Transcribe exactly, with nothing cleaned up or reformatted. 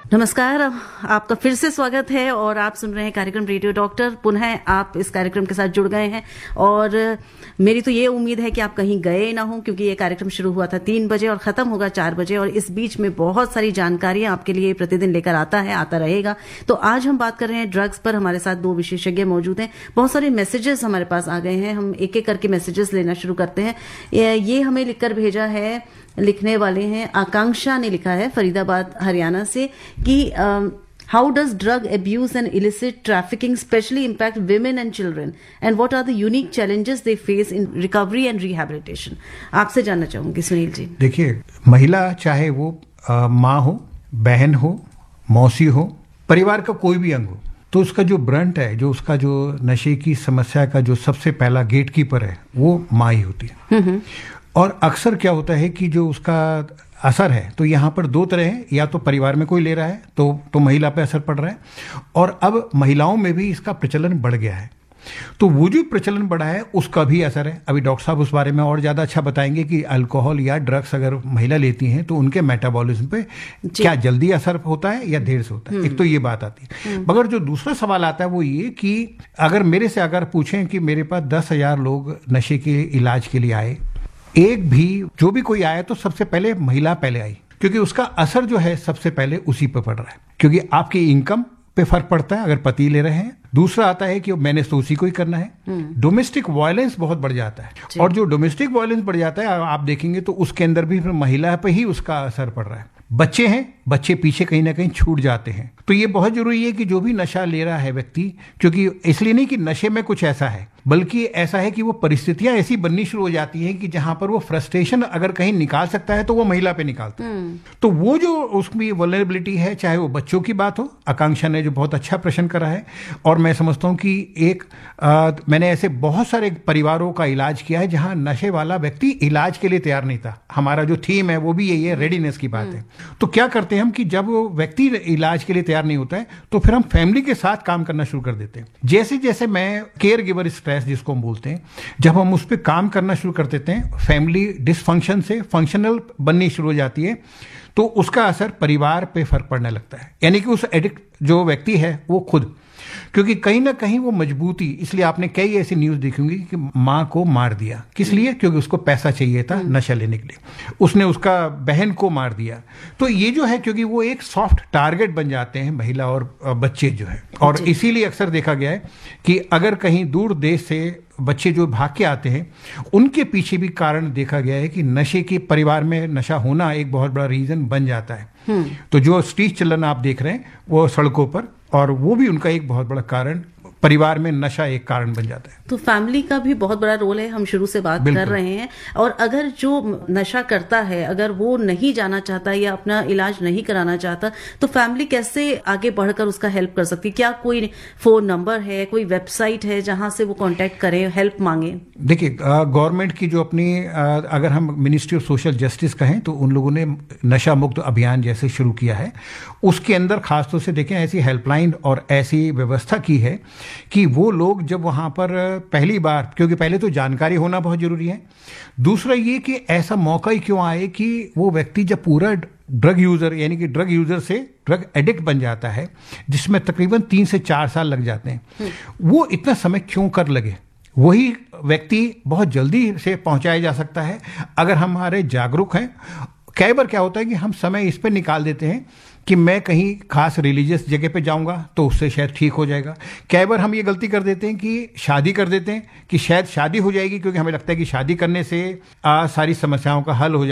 नमस्कार, आपका फिर से स्वागत है और आप सुन रहे हैं कार्यक्रम रेडियो डॉक्टर। पुनः आप इस कार्यक्रम के साथ जुड़ गए हैं और मेरी तो ये उम्मीद है कि आप कहीं गए ना हो, क्योंकि ये कार्यक्रम शुरू हुआ था तीन बजे और खत्म होगा चार बजे और इस बीच में बहुत सारी जानकारियां आपके लिए प्रतिदिन लेकर आता है आता रहेगा। तो आज हम बात कर रहे हैं ड्रग्स पर। हमारे साथ दो विशेषज्ञ मौजूद हैं। बहुत सारे मैसेजेस हमारे पास आ गए हैं, हम एक एक करके मैसेजेस लेना शुरू करते हैं। ये हमें लिखकर भेजा है, लिखने वाले हैं आकांक्षा ने लिखा है फरीदाबाद हरियाणा से कि how does drug abuse and illicit trafficking specially impact women and children and what are the unique challenges they face in recovery and rehabilitation. आपसे जानना चाहूंगी सुनील जी। देखिए, महिला चाहे वो आ, माँ हो, बहन हो, मौसी हो, परिवार का कोई भी अंग हो, तो उसका जो ब्रंट है, जो उसका जो नशे की समस्या का जो सबसे पहला गेटकीपर है, वो माँ ही होती है। और अक्सर क्या होता है कि जो उसका असर है, तो यहाँ पर दो तरह है, या तो परिवार में कोई ले रहा है तो तो महिला पे असर पड़ रहा है, और अब महिलाओं में भी इसका प्रचलन बढ़ गया है। तो वो जो प्रचलन बढ़ा है उसका भी असर है। अभी डॉक्टर साहब उस बारे में और ज़्यादा अच्छा बताएंगे कि अल्कोहल या ड्रग्स अगर महिला लेती हैं तो उनके मेटाबॉलिज्म पे क्या जल्दी असर होता है या देर से होता है। एक तो ये बात आती है, मगर जो दूसरा सवाल आता है वो ये कि अगर मेरे से अगर पूछें कि मेरे पास दस हजार लोग नशे के इलाज के लिए आए, एक भी जो भी कोई आया तो सबसे पहले महिला पहले आई, क्योंकि उसका असर जो है सबसे पहले उसी पर पड़ रहा है, क्योंकि आपकी इनकम पे फर्क पड़ता है अगर पति ले रहे हैं। दूसरा आता है कि मैंने तो उसी को ही करना है। डोमेस्टिक वायलेंस बहुत बढ़ जाता है, और जो डोमेस्टिक वायलेंस बढ़ जाता है आप देखेंगे तो उसके अंदर भी फिर महिला पे ही उसका असर पड़ रहा है। बच्चे हैं, बच्चे पीछे कहीं ना कहीं छूट जाते हैं। तो ये बहुत जरूरी है कि जो भी नशा ले रहा है व्यक्ति, क्योंकि इसलिए नहीं कि नशे में कुछ ऐसा है, बल्कि ऐसा है कि वो परिस्थितियां ऐसी बननी शुरू हो जाती हैं कि जहां पर वो फ्रस्ट्रेशन अगर कहीं निकाल सकता है तो वो महिला पे निकालता है। तो वो जो उसकी वल्नरेबिलिटी है, चाहे वो बच्चों की बात हो, आकांक्षा ने जो बहुत अच्छा प्रश्न करा है, और मैं समझता हूं कि एक आ, मैंने ऐसे बहुत सारे परिवारों का इलाज किया है जहां नशे वाला व्यक्ति इलाज के लिए तैयार नहीं था। हमारा जो थीम है वो भी यही है, रेडीनेस की बात है। तो क्या करते हैं हम कि जब वो व्यक्ति इलाज के लिए तैयार नहीं होता है तो फिर हम फैमिली के साथ काम करना शुरू कर देते हैं। जैसे जैसे मैं केयर गिवर स्ट्रेस जिसको हम बोलते हैं, जब हम उस पर काम करना शुरू कर देते हैं, फैमिली डिसफंक्शन से फंक्शनल बननी शुरू हो जाती है, तो उसका असर परिवार पे फर्क पड़ने लगता है। यानी कि उस एडिक्ट जो व्यक्ति है वो खुद, क्योंकि कहीं ना कहीं वो मजबूती, इसलिए आपने कई ऐसी न्यूज देखी होंगी कि माँ को मार दिया, किस लिए? क्योंकि उसको पैसा चाहिए था नशा लेने के लिए, उसने उसका बहन को मार दिया। तो ये जो है, क्योंकि वो एक सॉफ्ट टारगेट बन जाते हैं महिला और बच्चे जो है, और इसीलिए अक्सर देखा गया है कि अगर कहीं दूर देश से बच्चे जो भाग के आते हैं, उनके पीछे भी कारण देखा गया है कि नशे के, परिवार में नशा होना एक बहुत बड़ा रीजन बन जाता है। तो जो स्ट्रीट चिल्ड्रन आप देख रहे हैं वो सड़कों पर, और वो भी उनका एक बहुत बड़ा कारण, परिवार में नशा एक कारण बन जाता है। तो फैमिली का भी बहुत बड़ा रोल है, हम शुरू से बात कर रहे हैं। और अगर जो नशा करता है, अगर वो नहीं जाना चाहता या अपना इलाज नहीं कराना चाहता, तो फैमिली कैसे आगे बढ़कर उसका हेल्प कर सकती है? क्या कोई फोन नंबर है, कोई वेबसाइट है जहां से वो कांटेक्ट करें, हेल्प मांगे? देखिए, गवर्नमेंट की जो अपनी, अगर हम मिनिस्ट्री ऑफ सोशल जस्टिस कहें तो उन लोगों ने नशा मुक्त अभियान जैसे शुरू किया है, उसके अंदर खासतौर से देखें ऐसी हेल्पलाइन और ऐसी व्यवस्था की है कि वो लोग जब वहाँ पर पहली बार, क्योंकि पहले तो जानकारी होना बहुत जरूरी है, दूसरा ये कि ऐसा मौका ही क्यों आए कि वो व्यक्ति जब पूरा ड्रग यूजर, यानी कि ड्रग यूजर से ड्रग एडिक्ट बन जाता है, जिसमें तकरीबन तीन से चार साल लग जाते हैं, वो इतना समय क्यों कर लगे? वही व्यक्ति बहुत जल्दी से पहुंचाया जा सकता है अगर हमारे जागरूक हैं। कई बार क्या होता है कि हम समय इस पर निकाल देते हैं कि मैं कहीं खास रिलीजियस जगह पे जाऊंगा तो उससे शायद ठीक हो जाएगा। कई बार हम ये गलती कर देते हैं कि शादी कर देते हैं कि शायद शादी हो जाएगी, क्योंकि हमें लगता है कि शादी करने से आ, सारी समस्याओं का हल हो जाएगा।